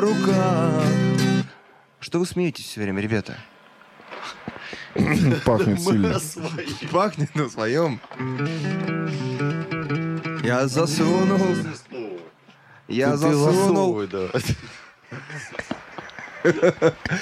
руках. Что вы смеетесь все время, ребята? Пахнет сильно. Пахнет на своем. Я засунул. Я Ты засунул. засовывай, да.